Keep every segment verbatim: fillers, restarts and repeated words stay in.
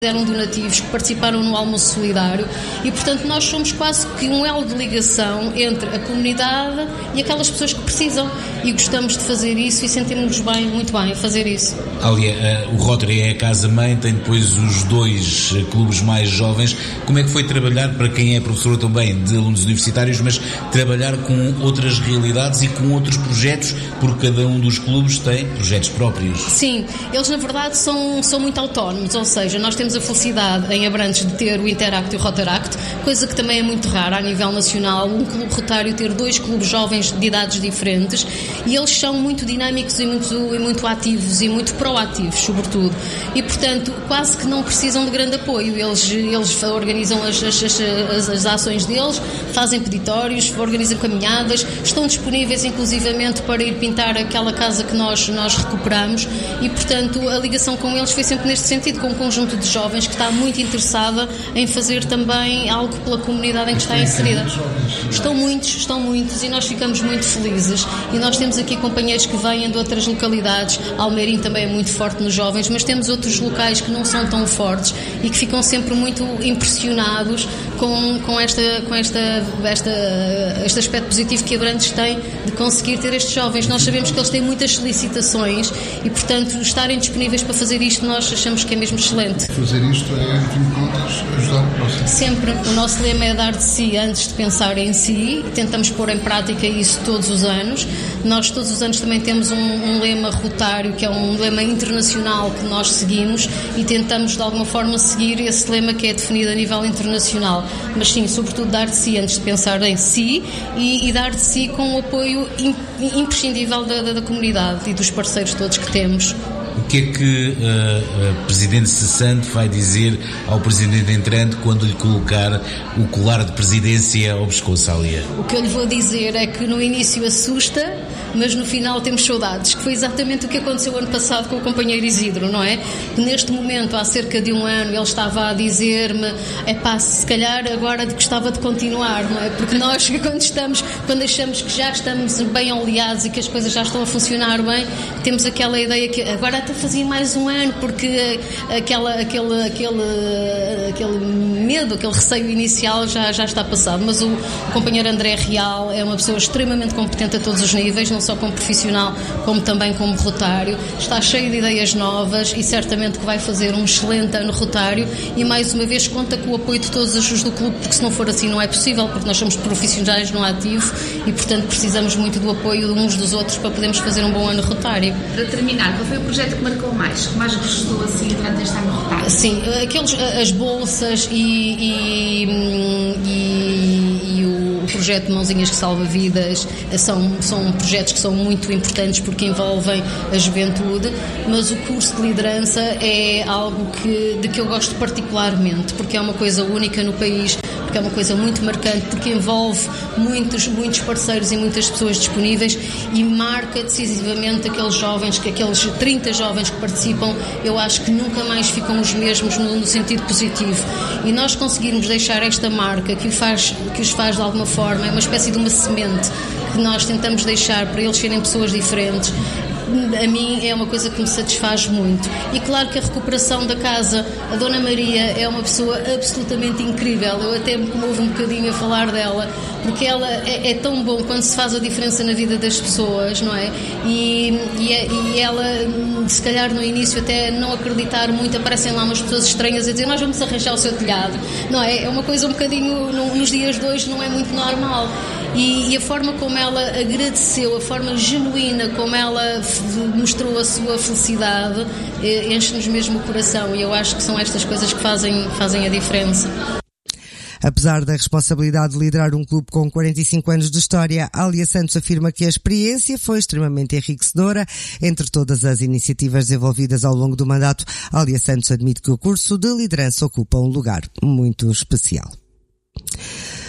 eram donativos, que participaram no almoço solidário e, portanto, nós somos quase que um elo de ligação entre a comunidade e aquelas pessoas que precisam e gostamos de fazer isso e sentimos-nos bem, muito bem a fazer isso. Alia, o Rotary é a casa-mãe, tem depois os dois clubes mais jovens. Como é que foi trabalhar, para quem é professor também de alunos universitários, mas trabalhar com outras realidades e com outros projetos, porque cada um dos clubes tem projetos próprios? Sim, eles na verdade são, são muito autónomos, ou seja, nós temos a felicidade em Abrantes de ter o Interact e o Rotaract, coisa que também é muito rara a nível nacional, um clube rotário ter dois clubes jovens de idades diferentes, e eles são muito dinâmicos e muito, e muito ativos e muito proativos, sobretudo, e portanto quase que não precisam de grande apoio. Eles, eles organizam as, as, as, as ações deles, fazem peditórios, organizam caminhadas, estão disponíveis inclusivamente para ir pintar aquela casa que nós, nós recuperamos, e portanto a ligação com eles foi sempre neste sentido, com um conjunto de jovens que está muito interessada em fazer também algo pela comunidade em que está inserida. Estão muitos, estão muitos e nós ficamos muito felizes, e nós temos aqui companheiros que vêm de outras localidades. Almeirim também é muito forte nos jovens, mas temos outros locais que não são tão fortes e que ficam sempre muito impressionados com, com, esta, com esta, esta, este aspecto positivo que Abrantes tem de conseguir ter estes jovens. Nós sabemos que eles têm muitas solicitações e, portanto, estarem disponíveis para fazer isto, nós achamos que é mesmo excelente. Fazer isto é, em fim de contas, ajudar o próximo. Sempre. O nosso lema é dar de si antes de pensar em si, e tentamos pôr em prática isso todos os anos. Nós todos os anos também temos um, um lema rotário, que é um lema internacional que nós seguimos, e tentamos de alguma forma seguir esse lema que é definido a nível internacional. Mas sim, sobretudo dar de si antes de pensar em si, e, e dar de si com o apoio imprescindível da, da, da comunidade e dos parceiros todos que temos. O que é que uh, o Presidente cessante vai dizer ao Presidente entrante quando lhe colocar o colar de presidência ao pescoço, Alia? O que eu lhe vou dizer é que no início assusta, mas no final temos saudades, que foi exatamente o que aconteceu ano passado com o companheiro Isidro, não é? Neste momento, há cerca de um ano, ele estava a dizer-me, é pá, se calhar agora gostava de continuar, não é? Porque nós, quando estamos, quando achamos que já estamos bem oleados e que as coisas já estão a funcionar bem, temos aquela ideia que agora até fazia mais um ano, porque aquela, aquele, aquele, aquele medo, aquele receio inicial já, já está passado. Mas o, o companheiro André Real é uma pessoa extremamente competente a todos os níveis, não só como profissional, como também como rotário. Está cheio de ideias novas e certamente que vai fazer um excelente ano rotário, e mais uma vez conta com o apoio de todos os do clube, porque se não for assim não é possível, porque nós somos profissionais no ativo e portanto precisamos muito do apoio de uns dos outros para podermos fazer um bom ano rotário. Para terminar, qual foi o projeto que marcou mais, que mais gostou assim durante este ano rotário? Sim, aqueles, as bolsas e, e, e, e o projeto Mãozinhas que Salva Vidas são, são projetos que são muito importantes porque envolvem a juventude, mas o curso de liderança é algo que, de que eu gosto particularmente, porque é uma coisa única no país, porque é uma coisa muito marcante, porque envolve muitos, muitos parceiros e muitas pessoas disponíveis e marca decisivamente aqueles jovens, que aqueles trinta jovens que participam, eu acho que nunca mais ficam os mesmos no, no sentido positivo. E nós conseguirmos deixar esta marca que, o faz, que os faz de alguma forma, é uma espécie de uma semente que nós tentamos deixar para eles serem pessoas diferentes, a mim é uma coisa que me satisfaz muito. E claro que a recuperação da casa, a Dona Maria é uma pessoa absolutamente incrível, eu até me comovo um bocadinho a falar dela, porque ela é, é tão bom quando se faz a diferença na vida das pessoas, não é? E, e, é, e ela, se calhar no início até não acreditar muito, aparecem lá umas pessoas estranhas a dizer nós vamos arranjar o seu telhado, não é? É uma coisa um bocadinho, nos dias de hoje não é muito normal. E, e a forma como ela agradeceu, a forma genuína como ela mostrou a sua felicidade, enche-nos mesmo o coração, e eu acho que são estas coisas que fazem, fazem a diferença. Apesar da responsabilidade de liderar um clube com quarenta e cinco anos de história, Alia Santos afirma que a experiência foi extremamente enriquecedora. Entre todas as iniciativas desenvolvidas ao longo do mandato, Alia Santos admite que o curso de liderança ocupa um lugar muito especial.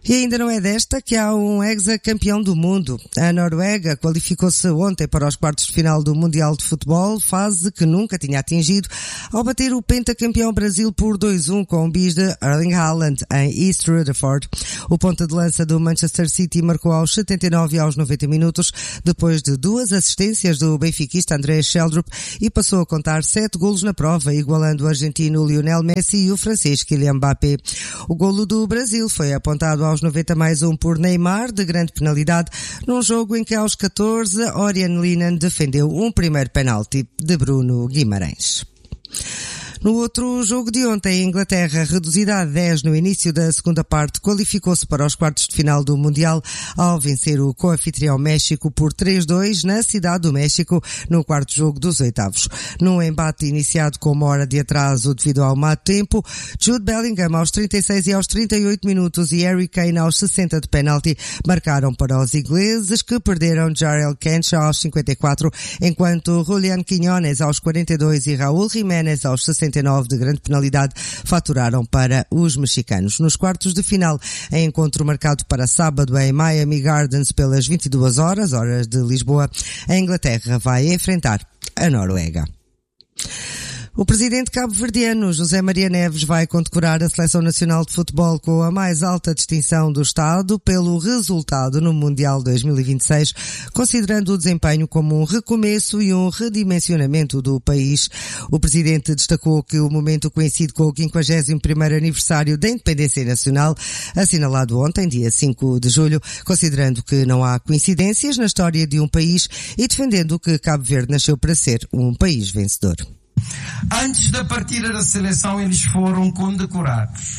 E ainda não é desta que há um hexacampeão do mundo. A Noruega qualificou-se ontem para os quartos de final do Mundial de Futebol, fase que nunca tinha atingido, ao bater o pentacampeão Brasil por dois a um com o bis de Erling Haaland em East Rutherford. O ponta de lança do Manchester City marcou aos setenta e nove e aos noventa minutos, depois de duas assistências do benfiquista André Sheldrup, e passou a contar sete golos na prova, igualando o argentino Lionel Messi e o francês Kylian Mbappé. O golo do Brasil foi apontado aos noventa mais um por Neymar, de grande penalidade, num jogo em que aos catorze Orion Linan defendeu um primeiro penalti de Bruno Guimarães. No outro jogo de ontem, a Inglaterra, reduzida a dez no início da segunda parte, qualificou-se para os quartos de final do Mundial ao vencer o co-anfitrião México por três a dois na Cidade do México, no quarto jogo dos oitavos. Num embate iniciado com uma hora de atraso devido ao má tempo, Jude Bellingham aos trinta e seis e aos trinta e oito minutos e Harry Kane aos sessenta de penalti marcaram para os ingleses, que perderam Jarell Quench aos cinquenta e quatro, enquanto Julián Quiñones aos quarenta e dois e Raúl Jiménez aos sessenta e nove de grande penalidade faturaram para os mexicanos. Nos quartos de final, em encontro marcado para sábado em Miami Gardens pelas vinte e duas horas, horas de Lisboa, a Inglaterra vai enfrentar a Noruega. O presidente cabo-verdiano, José Maria Neves, vai condecorar a Seleção Nacional de Futebol com a mais alta distinção do Estado pelo resultado no Mundial dois mil e vinte e seis, considerando o desempenho como um recomeço e um redimensionamento do país. O presidente destacou que o momento coincide com o quinquagésimo primeiro aniversário da independência nacional, assinalado ontem, dia cinco de julho, considerando que não há coincidências na história de um país e defendendo que Cabo Verde nasceu para ser um país vencedor. Antes da partida da seleção, eles foram condecorados,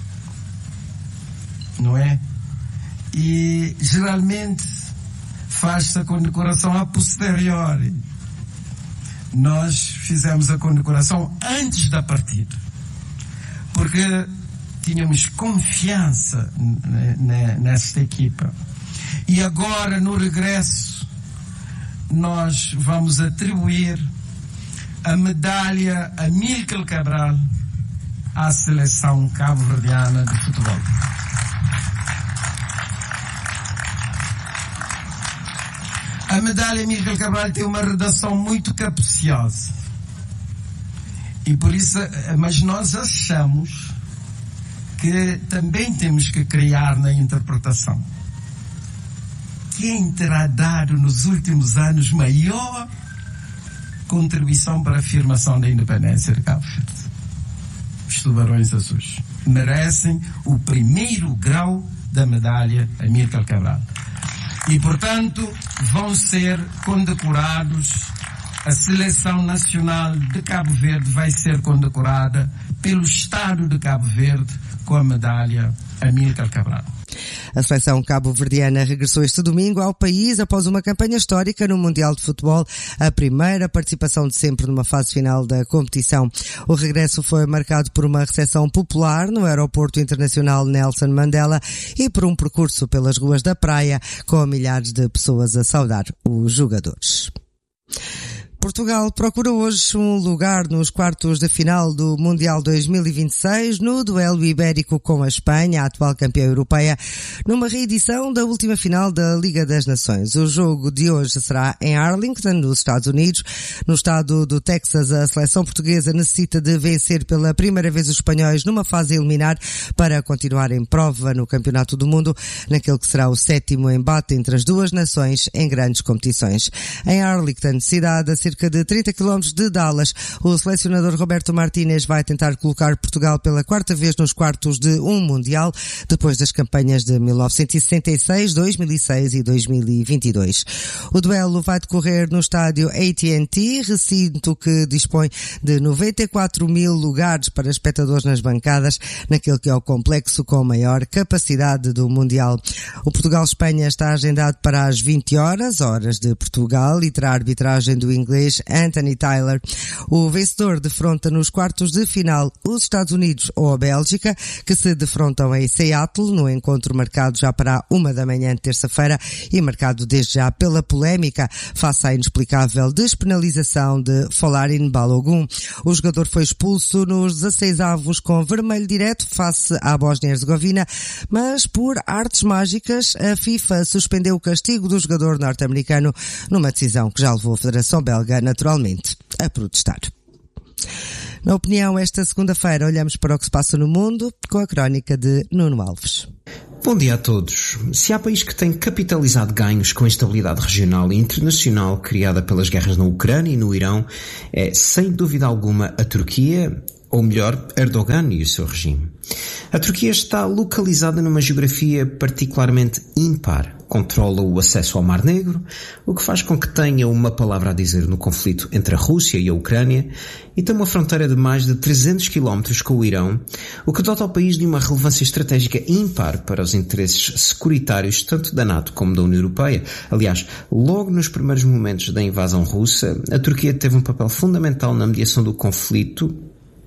não é? E geralmente faz-se a condecoração a posteriori. Nós fizemos a condecoração antes da partida, porque tínhamos confiança nesta equipa. E agora, no regresso, nós vamos atribuir a medalha Amílcar Cabral à seleção cabo-verdiana de futebol. A medalha Amílcar Cabral tem uma redação muito capciosa. E por isso, mas nós achamos que também temos que criar na interpretação. Quem terá dado nos últimos anos maior contribuição para a afirmação da independência de Cabo Verde? Os Tubarões Azuis merecem o primeiro grau da medalha Amílcar Cabral. E, portanto, vão ser condecorados. A Seleção Nacional de Cabo Verde vai ser condecorada pelo Estado de Cabo Verde com a medalha Amílcar Cabral. A seleção cabo-verdiana regressou este domingo ao país após uma campanha histórica no Mundial de Futebol, a primeira participação de sempre numa fase final da competição. O regresso foi marcado por uma recepção popular no Aeroporto Internacional Nelson Mandela e por um percurso pelas ruas da praia com milhares de pessoas a saudar os jogadores. Portugal procura hoje um lugar nos quartos de final do Mundial dois mil e vinte e seis no duelo ibérico com a Espanha, a atual campeã europeia, numa reedição da última final da Liga das Nações. O jogo de hoje será em Arlington, nos Estados Unidos. No estado do Texas, a seleção portuguesa necessita de vencer pela primeira vez os espanhóis numa fase a eliminar para continuar em prova no Campeonato do Mundo, naquele que será o sétimo embate entre as duas nações em grandes competições. Em Arlington, cidade a cerca de trinta quilómetros de Dallas, o selecionador Roberto Martínez vai tentar colocar Portugal pela quarta vez nos quartos de um Mundial, depois das campanhas de mil novecentos e sessenta e seis, dois mil e seis e dois mil e vinte e dois. O duelo vai decorrer no estádio A T and T, recinto que dispõe de noventa e quatro mil lugares para espectadores nas bancadas, naquele que é o complexo com maior capacidade do Mundial. O Portugal-Espanha está agendado para as vinte horas, horas de Portugal, e terá a arbitragem do inglês inglês Anthony Taylor. O vencedor defronta nos quartos de final os Estados Unidos ou a Bélgica, que se defrontam em Seattle, no encontro marcado já para uma da manhã de terça-feira e marcado desde já pela polémica face à inexplicável despenalização de Folarin Balogun. O jogador foi expulso nos dezasseis avos com vermelho direto face à Bósnia-Herzegovina, mas por artes mágicas a FIFA suspendeu o castigo do jogador norte-americano numa decisão que já levou a Federação Belga naturalmente a protestar. Na opinião, esta segunda-feira olhamos para o que se passa no mundo com a crónica de Nuno Alves. Bom dia a todos. Se há país que tem capitalizado ganhos com a instabilidade regional e internacional criada pelas guerras na Ucrânia e no Irão, é sem dúvida alguma a Turquia, ou melhor, Erdogan e o seu regime. A Turquia está localizada numa geografia particularmente ímpar. Controla o acesso ao Mar Negro, o que faz com que tenha uma palavra a dizer no conflito entre a Rússia e a Ucrânia, e tem uma fronteira de mais de trezentos quilómetros com o Irão, o que dota ao país de uma relevância estratégica ímpar para os interesses securitários tanto da NATO como da União Europeia. Aliás, logo nos primeiros momentos da invasão russa, a Turquia teve um papel fundamental na mediação do conflito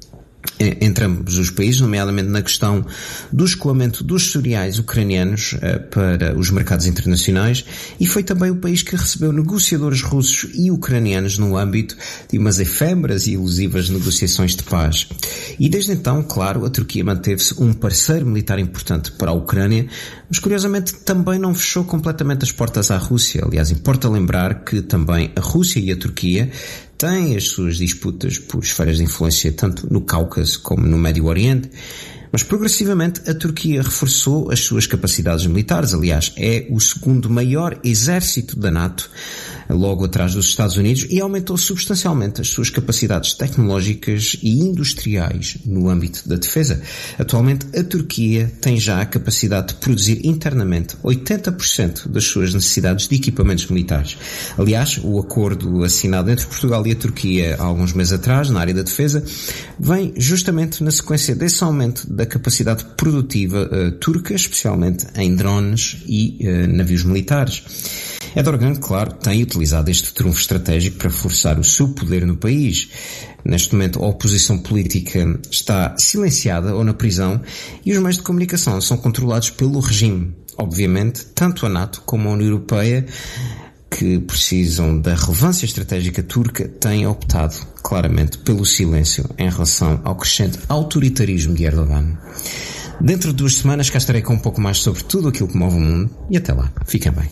entre ambos os países, nomeadamente na questão do escoamento dos cereais ucranianos uh, para os mercados internacionais, e foi também o país que recebeu negociadores russos e ucranianos no âmbito de umas efêmeras e ilusivas negociações de paz. E desde então, claro, a Turquia manteve-se um parceiro militar importante para a Ucrânia, mas curiosamente também não fechou completamente as portas à Rússia. Aliás, importa lembrar que também a Rússia e a Turquia têm as suas disputas por esferas de influência tanto no Cáucaso como no Médio Oriente, mas progressivamente a Turquia reforçou as suas capacidades militares. Aliás, é o segundo maior exército da NATO, logo atrás dos Estados Unidos, e aumentou substancialmente as suas capacidades tecnológicas e industriais no âmbito da defesa. Atualmente, a Turquia tem já a capacidade de produzir internamente oitenta por cento das suas necessidades de equipamentos militares. Aliás, o acordo assinado entre Portugal e a Turquia há alguns meses atrás, na área da defesa, vem justamente na sequência desse aumento da capacidade produtiva uh, turca, especialmente em drones e uh, navios militares. Erdogan, claro, tem utilizado este trunfo estratégico para forçar o seu poder no país. Neste momento, a oposição política está silenciada ou na prisão e os meios de comunicação são controlados pelo regime. Obviamente, tanto a NATO como a União Europeia, que precisam da relevância estratégica turca, têm optado claramente pelo silêncio em relação ao crescente autoritarismo de Erdogan. Dentro de duas semanas cá estarei com um pouco mais sobre tudo aquilo que move o mundo, e até lá, fiquem bem.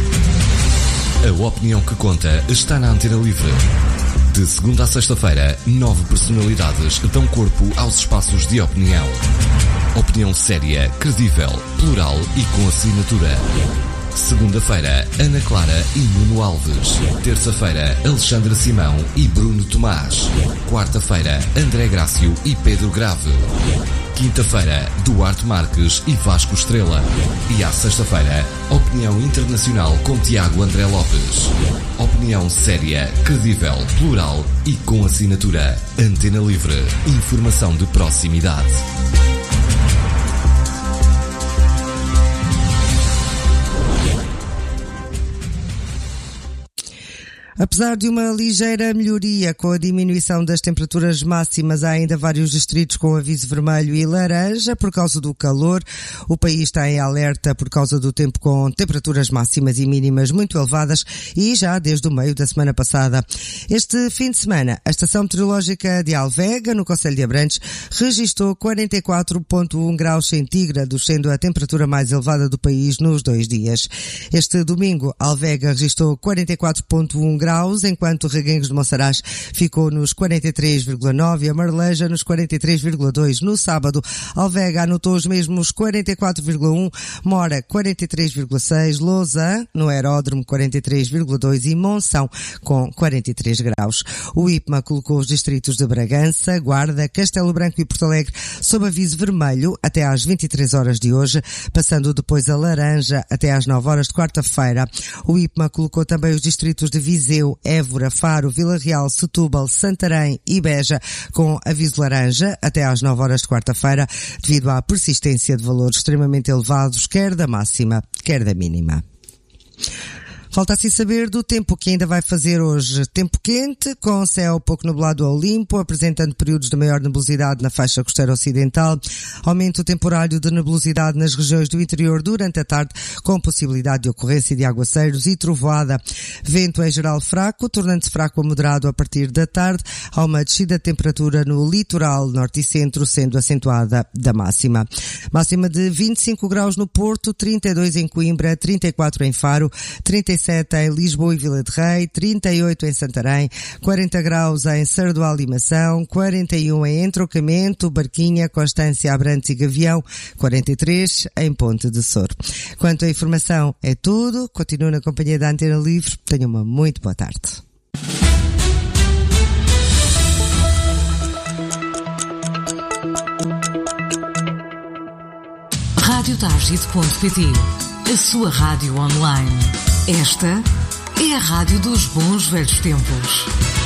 A opinião que conta está na Antena Livre. De segunda a sexta-feira, nove personalidades dão corpo aos espaços de opinião. Opinião séria, credível, plural e com assinatura. Segunda-feira, Ana Clara e Nuno Alves. Terça-feira, Alexandre Simão e Bruno Tomás. Quarta-feira, André Grácio e Pedro Grave. Quinta-feira, Duarte Marques e Vasco Estrela. E à sexta-feira, Opinião Internacional com Tiago André Lopes. Opinião séria, credível, plural e com assinatura. Antena Livre. Informação de proximidade. Apesar de uma ligeira melhoria com a diminuição das temperaturas máximas, há ainda vários distritos com aviso vermelho e laranja por causa do calor. O país está em alerta por causa do tempo com temperaturas máximas e mínimas muito elevadas e já desde o meio da semana passada. Este fim de semana, a Estação Meteorológica de Alvega, no concelho de Abrantes, registrou quarenta e quatro vírgula um graus centígrados, sendo a temperatura mais elevada do país nos dois dias. Este domingo, Alvega registrou quarenta e quatro vírgula um graus, enquanto Reguengos de Monsaraz ficou nos quarenta e três vírgula nove e a Marleja nos quarenta e três vírgula dois. No sábado, Alvega anotou os mesmos quarenta e quatro vírgula um, Mora quarenta e três vírgula seis, Lousã no Aeródromo quarenta e três vírgula dois e Monção com quarenta e três graus. O I P M A colocou os distritos de Bragança, Guarda, Castelo Branco e Porto Alegre sob aviso vermelho até às vinte e três horas de hoje, passando depois a laranja até às nove horas de quarta-feira. O I P M A colocou também os distritos de Viseu, Évora, Faro, Vila Real, Setúbal, Santarém e Beja com aviso laranja até às nove horas de quarta-feira, devido à persistência de valores extremamente elevados, quer da máxima, quer da mínima. Falta assim saber do tempo que ainda vai fazer hoje. Tempo quente, com céu pouco nublado ao limpo, apresentando períodos de maior nebulosidade na faixa costeira ocidental. Aumento temporário de nebulosidade nas regiões do interior durante a tarde, com possibilidade de ocorrência de aguaceiros e trovoada. Vento em geral fraco, tornando-se fraco a moderado a partir da tarde. Há uma descida de temperatura no litoral norte e centro, sendo acentuada da máxima. Máxima de vinte e cinco graus no Porto, trinta e dois em Coimbra, trinta e quatro em Faro, trinta e sete em Lisboa e Vila de Rei, trinta e oito em Santarém, quarenta graus em Sardual e Mação, quarenta e um em Entrocamento, Barquinha, Constância, Abrantes e Gavião, quarenta e três em Ponte de Sor. Quanto à informação, é tudo. Continuo na companhia da Antena Livre. Tenha uma muito boa tarde. rádio target ponto pt, a sua rádio online. Esta é a rádio dos bons velhos tempos.